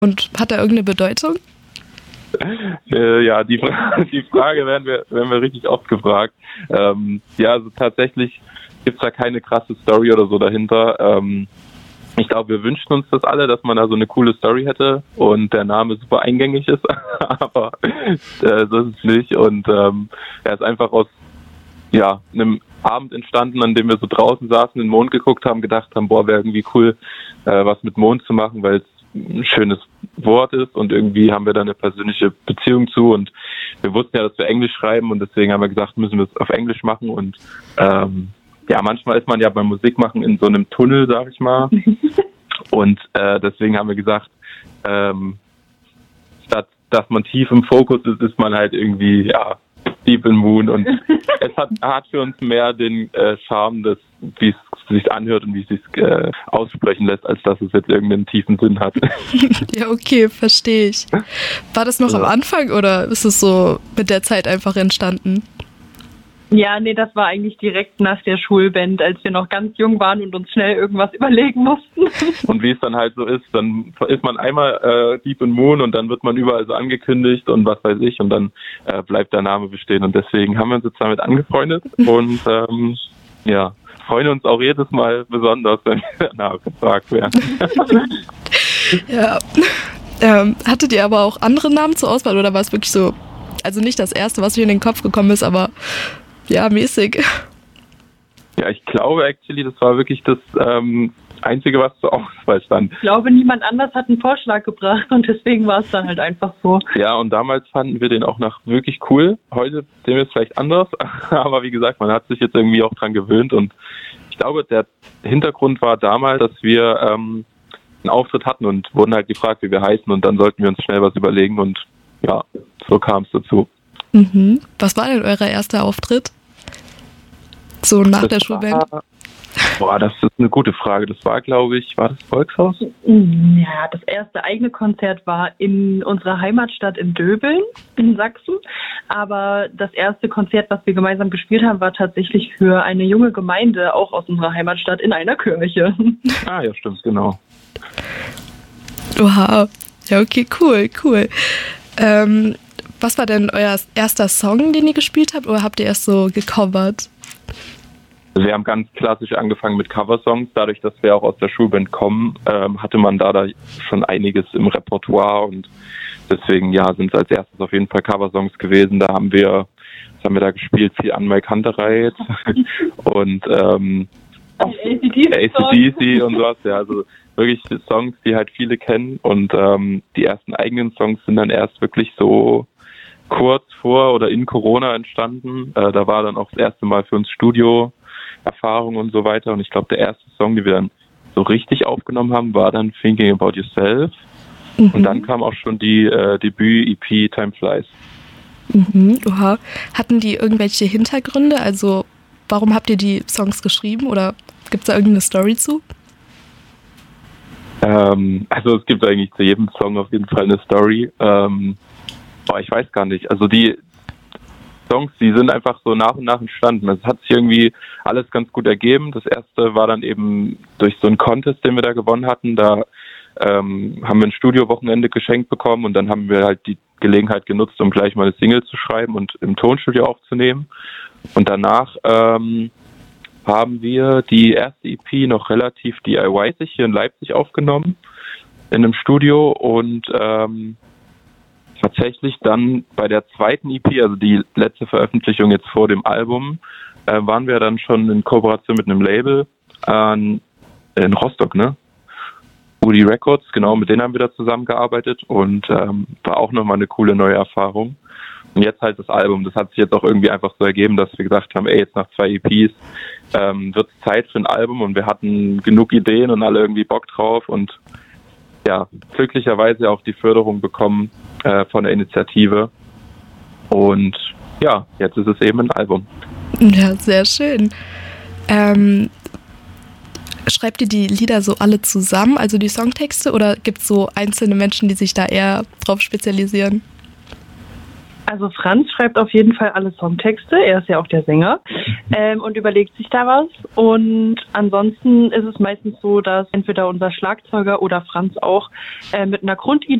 Und hat er irgendeine Bedeutung? Ja, die Frage werden wir richtig oft gefragt. Ja, also tatsächlich gibt es da keine krasse Story oder so dahinter. Ich glaube, wir wünschen uns das alle, dass man da so eine coole Story hätte und der Name super eingängig ist, aber so ist es nicht. Und er ist einfach aus einem Abend entstanden, an dem wir so draußen saßen, in den Mond geguckt haben, gedacht haben, boah, wäre irgendwie cool, was mit Mond zu machen, weil es ein schönes Wort ist und irgendwie haben wir da eine persönliche Beziehung zu und wir wussten ja, dass wir Englisch schreiben und deswegen haben wir gesagt, müssen wir es auf Englisch machen und manchmal ist man ja beim Musikmachen in so einem Tunnel, sag ich mal, und deswegen haben wir gesagt, statt dass man tief im Fokus ist, ist man halt irgendwie, Deep in Moon und es hat für uns mehr den Charme, wie es sich anhört und wie es sich aussprechen lässt, als dass es jetzt irgendeinen tiefen Sinn hat. Ja, okay, verstehe ich. War das noch am Anfang oder ist es so mit der Zeit einfach entstanden? Ja, nee, das war eigentlich direkt nach der Schulband, als wir noch ganz jung waren und uns schnell irgendwas überlegen mussten. Und wie es dann halt so ist, dann ist man einmal Deep in Moon und dann wird man überall so angekündigt und was weiß ich und dann bleibt der Name bestehen und deswegen haben wir uns jetzt damit angefreundet und freuen uns auch jedes Mal besonders, wenn wir danach gefragt werden. Ja, hattet ihr aber auch andere Namen zur Auswahl oder war es wirklich so, also nicht das erste, was mir in den Kopf gekommen ist, aber ja, mäßig. Ja, ich glaube actually, das war wirklich das Einzige, was zur Auswahl stand. Ich glaube, niemand anders hat einen Vorschlag gebracht und deswegen war es dann halt einfach so. Ja, und damals fanden wir den auch noch wirklich cool. Heute sehen wir es vielleicht anders, aber wie gesagt, man hat sich jetzt irgendwie auch dran gewöhnt und ich glaube, der Hintergrund war damals, dass wir einen Auftritt hatten und wurden halt gefragt, wie wir heißen und dann sollten wir uns schnell was überlegen und ja, so kam es dazu. Mhm. Was war denn euer erster Auftritt? So nach der Schulband? Das ist eine gute Frage. Das war, glaube ich, war das Volkshaus? Ja, das erste eigene Konzert war in unserer Heimatstadt in Döbeln in Sachsen. Aber das erste Konzert, was wir gemeinsam gespielt haben, war tatsächlich für eine junge Gemeinde, auch aus unserer Heimatstadt, in einer Kirche. Ah, ja, stimmt, genau. Oha. Ja, okay, cool. Was war denn euer erster Song, den ihr gespielt habt, oder habt ihr erst so gecovert? Wir haben ganz klassisch angefangen mit Coversongs. Dadurch, dass wir auch aus der Schulband kommen, hatte man da schon einiges im Repertoire und deswegen sind es als erstes auf jeden Fall Coversongs gewesen. Was haben wir da gespielt? Viel an Mike Hunterei und AC/DC und sowas. Ja, also wirklich Songs, die halt viele kennen und die ersten eigenen Songs sind dann erst wirklich so kurz vor oder in Corona entstanden. Da war dann auch das erste Mal für uns Studio-Erfahrung und so weiter. Und ich glaube, der erste Song, den wir dann so richtig aufgenommen haben, war dann Thinking About Yourself. Mhm. Und dann kam auch schon die Debüt-EP Time Flies. Mhm, oha. Hatten die irgendwelche Hintergründe? Also warum habt ihr die Songs geschrieben oder gibt es da irgendeine Story zu? Also es gibt eigentlich zu jedem Song auf jeden Fall eine Story. Ich weiß gar nicht. Also die Songs, die sind einfach so nach und nach entstanden. Es hat sich irgendwie alles ganz gut ergeben. Das erste war dann eben durch so einen Contest, den wir da gewonnen hatten. Da haben wir ein Studiowochenende geschenkt bekommen und dann haben wir halt die Gelegenheit genutzt, um gleich mal eine Single zu schreiben und im Tonstudio aufzunehmen. Und danach haben wir die erste EP noch relativ DIY sich hier in Leipzig aufgenommen, in einem Studio und tatsächlich dann bei der zweiten EP, also die letzte Veröffentlichung jetzt vor dem Album, waren wir dann schon in Kooperation mit einem Label in Rostock, ne? Udi Records, genau, mit denen haben wir da zusammengearbeitet und war auch nochmal eine coole neue Erfahrung. Und jetzt halt das Album, das hat sich jetzt auch irgendwie einfach so ergeben, dass wir gesagt haben, jetzt nach 2 EPs wird es Zeit für ein Album und wir hatten genug Ideen und alle irgendwie Bock drauf und ja, glücklicherweise auch die Förderung bekommen von der Initiative und ja, jetzt ist es eben ein Album. Ja, sehr schön. Schreibt ihr die Lieder so alle zusammen, also die Songtexte, oder gibt es so einzelne Menschen, die sich da eher drauf spezialisieren? Also Franz schreibt auf jeden Fall alle Songtexte, er ist ja auch der Sänger, und überlegt sich da was. Und ansonsten ist es meistens so, dass entweder unser Schlagzeuger oder Franz auch mit einer Grundidee